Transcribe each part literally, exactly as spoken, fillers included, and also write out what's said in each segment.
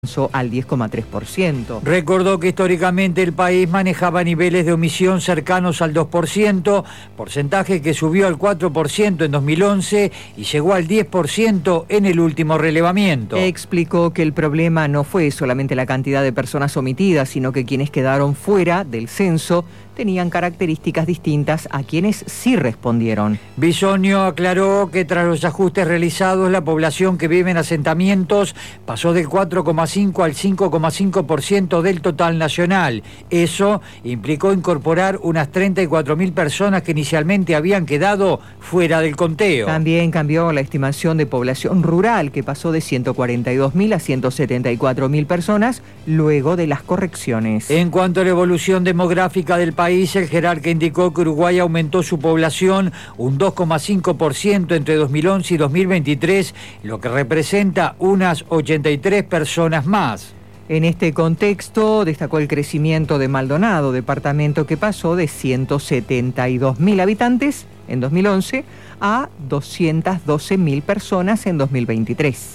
al diez coma tres por ciento. Recordó que históricamente el país manejaba niveles de omisión cercanos al dos por ciento, porcentaje que subió al cuatro por ciento en dos mil once y llegó al diez por ciento en el último relevamiento. Explicó que el problema no fue solamente la cantidad de personas omitidas, sino que quienes quedaron fuera del censo tenían características distintas a quienes sí respondieron. Bisogno aclaró que tras los ajustes realizados, la población que vive en asentamientos pasó del cuatro coma cinco al cinco coma cinco por ciento del total nacional. Eso implicó incorporar unas treinta y cuatro mil personas que inicialmente habían quedado fuera del conteo. También cambió la estimación de población rural, que pasó de ciento cuarenta y dos mil a ciento setenta y cuatro mil personas luego de las correcciones. En cuanto a la evolución demográfica del país, el jerarca indicó que Uruguay aumentó su población un dos coma cinco por ciento entre dos mil once y dos mil veintitrés, lo que representa unas ochenta y tres personas más. En este contexto destacó el crecimiento de Maldonado, departamento que pasó de ciento setenta y dos mil habitantes en dos mil once a doscientas doce mil personas en dos mil veintitrés.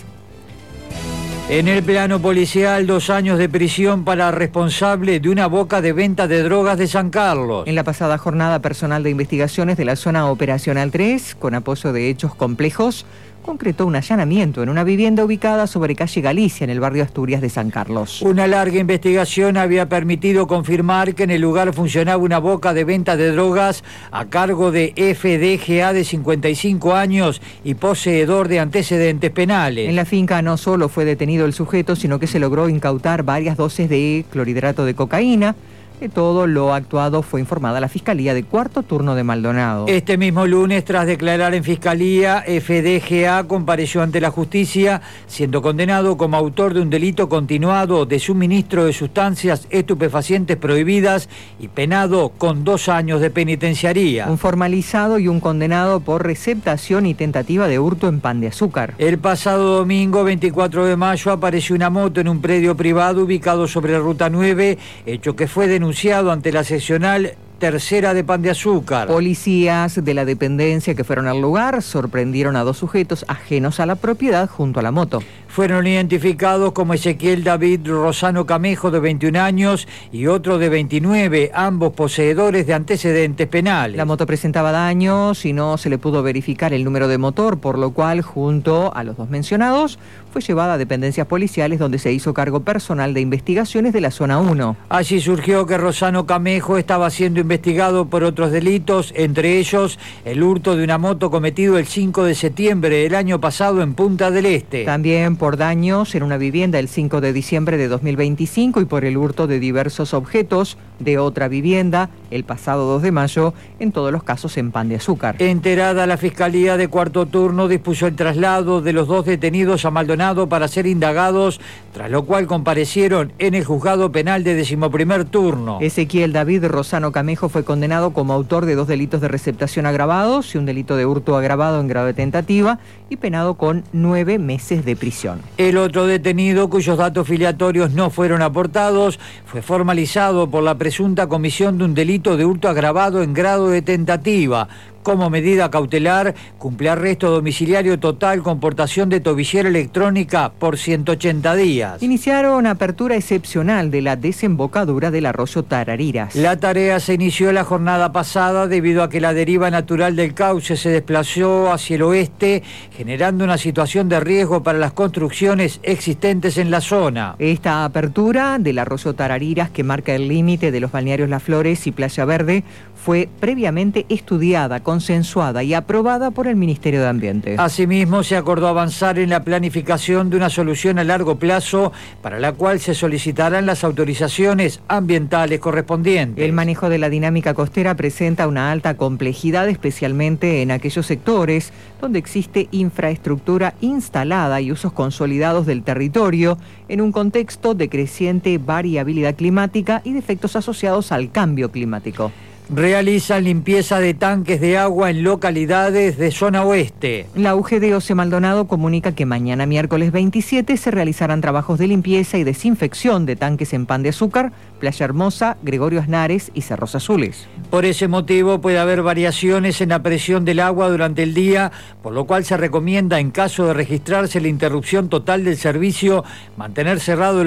En el plano policial, dos años de prisión para responsable de una boca de venta de drogas de San Carlos. En la pasada jornada, personal de investigaciones de la zona operacional tres, con apoyo de hechos complejos, concretó un allanamiento en una vivienda ubicada sobre calle Galicia, en el barrio Asturias de San Carlos. Una larga investigación había permitido confirmar que en el lugar funcionaba una boca de venta de drogas a cargo de F D G A de cincuenta y cinco años y poseedor de antecedentes penales. En la finca no solo fue detenido el sujeto, sino que se logró incautar varias dosis de clorhidrato de cocaína. De todo lo actuado fue informada la Fiscalía de Cuarto Turno de Maldonado. Este mismo lunes, tras declarar en Fiscalía, F D G A compareció ante la justicia, siendo condenado como autor de un delito continuado de suministro de sustancias estupefacientes prohibidas y penado con dos años de penitenciaría. Un formalizado y un condenado por receptación y tentativa de hurto en pan de azúcar. El pasado domingo, veinticuatro de mayo, apareció una moto en un predio privado ubicado sobre Ruta nueve, hecho que fue denunciado denunciado ante la seccional tercera de Pan de Azúcar. Policías de la dependencia que fueron al lugar sorprendieron a dos sujetos ajenos a la propiedad junto a la moto. Fueron identificados como Ezequiel David Rosano Camejo, de veintiún años, y otro de veintinueve, ambos poseedores de antecedentes penales. La moto presentaba daños y no se le pudo verificar el número de motor, por lo cual, junto a los dos mencionados, fue llevada a dependencias policiales donde se hizo cargo personal de investigaciones de la zona uno. Allí surgió que Rosano Camejo estaba siendo investigado por otros delitos, entre ellos el hurto de una moto cometido el cinco de septiembre del año pasado en Punta del Este. También por daños en una vivienda el cinco de diciembre de dos mil veinticinco y por el hurto de diversos objetos de otra vivienda el pasado dos de mayo, en todos los casos en Pan de Azúcar. Enterada, la Fiscalía de Cuarto Turno dispuso el traslado de los dos detenidos a Maldonado para ser indagados, tras lo cual comparecieron en el juzgado penal de decimoprimer turno. Ezequiel David Rosano Camejo fue condenado como autor de dos delitos de receptación agravados y un delito de hurto agravado en grado de tentativa y penado con nueve meses de prisión. El otro detenido, cuyos datos filiatorios no fueron aportados, fue formalizado por la presunta comisión de un delito de hurto agravado en grado de tentativa. Como medida cautelar, cumple arresto domiciliario total con portación de tobillera electrónica por ciento ochenta días. Iniciaron apertura excepcional de la desembocadura del arroyo Tarariras. La tarea se inició la jornada pasada debido a que la deriva natural del cauce se desplazó hacia el oeste, generando una situación de riesgo para las construcciones existentes en la zona. Esta apertura del arroyo Tarariras, que marca el límite de los balnearios Las Flores y Playa Verde, fue previamente estudiada, consensuada y aprobada por el Ministerio de Ambiente. Asimismo, se acordó avanzar en la planificación de una solución a largo plazo, para la cual se solicitarán las autorizaciones ambientales correspondientes. El manejo de la dinámica costera presenta una alta complejidad, especialmente en aquellos sectores donde existe infraestructura instalada y usos consolidados del territorio, en un contexto de creciente variabilidad climática y de efectos asociados al cambio climático. realizan limpieza de tanques de agua en localidades de zona oeste. La U G de Ose Maldonado comunica que mañana miércoles veintisiete se realizarán trabajos de limpieza y desinfección de tanques en Pan de Azúcar, Playa Hermosa, Gregorio Aznares y Cerros Azules. Por ese motivo puede haber variaciones en la presión del agua durante el día, por lo cual se recomienda, en caso de registrarse la interrupción total del servicio, mantener cerrado el